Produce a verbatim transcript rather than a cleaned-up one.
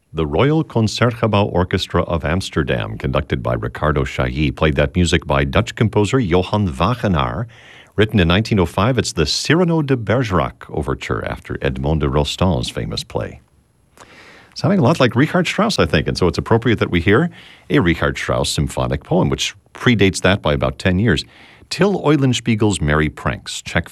The Royal Concertgebouw Orchestra of Amsterdam, conducted by Ricardo Chailly, played that music by Dutch composer Johann Wagenaar. Written in nineteen oh five, it's the Cyrano de Bergerac overture after Edmond de Rostand's famous play. Sounding a lot like Richard Strauss, I think, and so it's appropriate that we hear a Richard Strauss symphonic poem, which predates that by about ten years. Till Eulenspiegel's Merry Pranks. Check